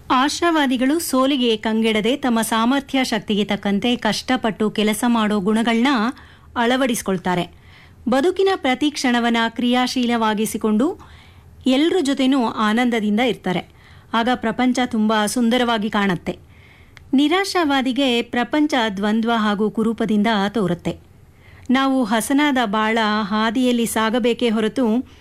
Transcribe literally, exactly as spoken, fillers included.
ಆಶಾವಾದಿಗಳು ಸೋಲಿಗೆ ಕಂಗೆಡದೆ ತಮ್ಮ ಸಾಮರ್ಥ್ಯ ಶಕ್ತಿಗೆ ತಕ್ಕಂತೆ ಕಷ್ಟಪಟ್ಟು ಕೆಲಸ ಮಾಡೋ ಗುಣಗಳನ್ನ ಅಳವಡಿಸಿಕೊಳ್ತಾರೆ. ಬದುಕಿನ ಪ್ರತಿ ಕ್ಷಣವನ್ನ ಕ್ರಿಯಾಶೀಲವಾಗಿಸಿಕೊಂಡು ಎಲ್ಲರ ಜೊತೆನೂ ಆನಂದದಿಂದ ಇರ್ತಾರೆ. ಆಗ ಪ್ರಪಂಚ ತುಂಬ ಸುಂದರವಾಗಿ ಕಾಣುತ್ತೆ. ನಿರಾಶಾವಾದಿಗೆ ಪ್ರಪಂಚ ದ್ವಂದ್ವ ಹಾಗೂ ಕುರೂಪದಿಂದ ತೋರುತ್ತೆ. ನಾವು ಹಸನಾದ ಬಾಳ ಹಾದಿಯಲ್ಲಿ ಸಾಗಬೇಕೇ ಹೊರತು